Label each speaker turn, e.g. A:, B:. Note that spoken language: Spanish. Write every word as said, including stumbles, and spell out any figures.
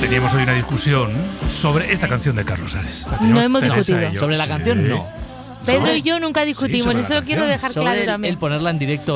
A: Teníamos hoy una discusión sobre esta canción de Carlos Ares.
B: No hemos discutido.
A: Ello.
C: Sobre la
A: Sí.
C: canción, no.
B: Pedro
C: Sobre-
B: y yo nunca discutimos,
A: sobre la
B: eso lo quiero
A: canción.
B: dejar
C: Sobre
B: claro
C: el,
B: también.
C: el ponerla en directo